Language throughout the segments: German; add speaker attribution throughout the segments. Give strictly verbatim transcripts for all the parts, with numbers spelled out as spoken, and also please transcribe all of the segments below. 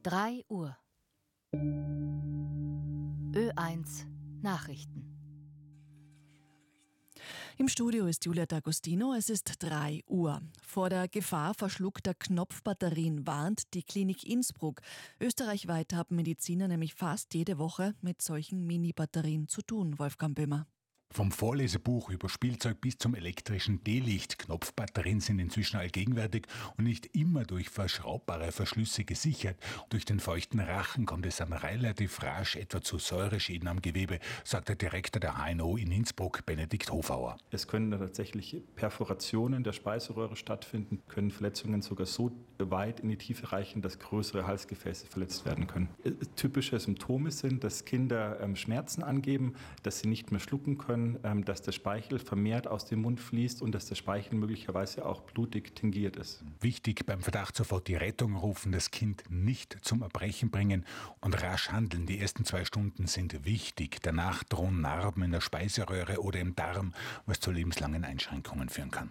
Speaker 1: drei Uhr. Ö eins Nachrichten.
Speaker 2: Im Studio ist Julia D'Agostino, es ist drei Uhr. Vor der Gefahr verschluckter Knopfbatterien warnt die Klinik Innsbruck. Österreichweit haben Mediziner nämlich fast jede Woche mit solchen Mini-Batterien zu tun, Wolfgang Böhmer.
Speaker 3: Vom Vorlesebuch über Spielzeug bis zum elektrischen D-Licht. Knopfbatterien sind inzwischen allgegenwärtig und nicht immer durch verschraubbare Verschlüsse gesichert. Durch den feuchten Rachen kommt es dann relativ rasch etwa zu Säureschäden am Gewebe, sagt der Direktor der H N O in Innsbruck, Benedikt Hofauer.
Speaker 4: Es können da tatsächlich Perforationen der Speiseröhre stattfinden, können Verletzungen sogar so weit in die Tiefe reichen, dass größere Halsgefäße verletzt werden können. Typische Symptome sind, dass Kinder ähm, Schmerzen angeben, dass sie nicht mehr schlucken können, dass der Speichel vermehrt aus dem Mund fließt und dass der Speichel möglicherweise auch blutig tingiert ist.
Speaker 3: Wichtig beim Verdacht sofort die Rettung rufen, das Kind nicht zum Erbrechen bringen und rasch handeln. Die ersten zwei Stunden sind wichtig. Danach drohen Narben in der Speiseröhre oder im Darm, was zu lebenslangen Einschränkungen führen kann.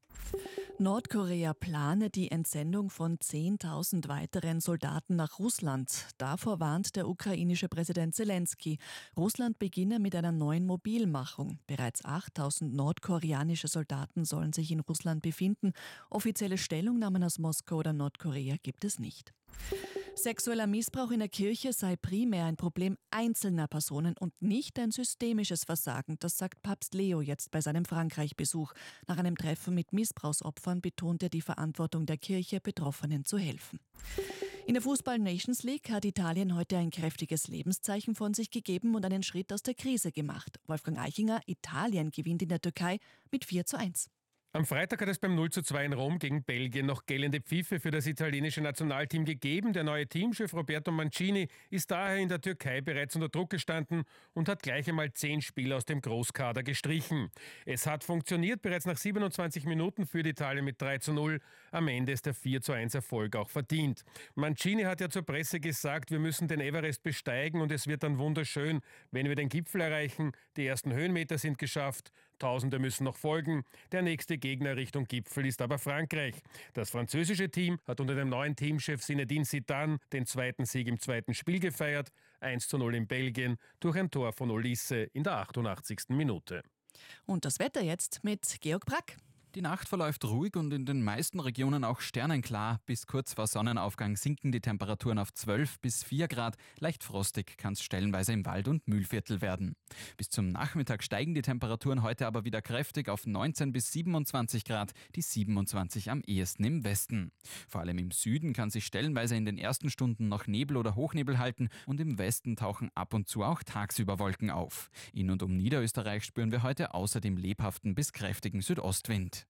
Speaker 2: Nordkorea plane die Entsendung von zehntausend weiteren Soldaten nach Russland. Davor warnt der ukrainische Präsident Zelensky. Russland beginne mit einer neuen Mobilmachung. Bereits achttausend nordkoreanische Soldaten sollen sich in Russland befinden. Offizielle Stellungnahmen aus Moskau oder Nordkorea gibt es nicht. Sexueller Missbrauch in der Kirche sei primär ein Problem einzelner Personen und nicht ein systemisches Versagen, das sagt Papst Leo jetzt bei seinem Frankreich-Besuch. Nach einem Treffen mit Missbrauchsopfern betont er die Verantwortung der Kirche, Betroffenen zu helfen. In der Fußball-Nations League hat Italien heute ein kräftiges Lebenszeichen von sich gegeben und einen Schritt aus der Krise gemacht. Wolfgang Eichinger, Italien gewinnt in der Türkei mit vier zu eins.
Speaker 5: Am Freitag hat es beim null zu zwei in Rom gegen Belgien noch gellende Pfiffe für das italienische Nationalteam gegeben. Der neue Teamchef Roberto Mancini ist daher in der Türkei bereits unter Druck gestanden und hat gleich einmal zehn Spieler aus dem Großkader gestrichen. Es hat funktioniert, bereits nach siebenundzwanzig Minuten führt Italien mit drei zu null. Am Ende ist der vier zu eins Erfolg auch verdient. Mancini hat ja zur Presse gesagt, wir müssen den Everest besteigen und es wird dann wunderschön, wenn wir den Gipfel erreichen. Die ersten Höhenmeter sind geschafft, Tausende müssen noch folgen. Der nächste Gegner Richtung Gipfel ist aber Frankreich. Das französische Team hat unter dem neuen Teamchef Zinedine Zidane den zweiten Sieg im zweiten Spiel gefeiert. eins zu null in Belgien durch ein Tor von Olise in der achtundachtzigsten Minute.
Speaker 2: Und das Wetter jetzt mit Georg Brack.
Speaker 6: Die Nacht verläuft ruhig und in den meisten Regionen auch sternenklar. Bis kurz vor Sonnenaufgang sinken die Temperaturen auf zwölf bis vier Grad. Leicht frostig kann es stellenweise im Wald- und Mühlviertel werden. Bis zum Nachmittag steigen die Temperaturen heute aber wieder kräftig auf neunzehn bis siebenundzwanzig Grad, die siebenundzwanzig am ehesten im Westen. Vor allem im Süden kann sich stellenweise in den ersten Stunden noch Nebel oder Hochnebel halten und im Westen tauchen ab und zu auch tagsüber Wolken auf. In und um Niederösterreich spüren wir heute außerdem lebhaften bis kräftigen Südostwind.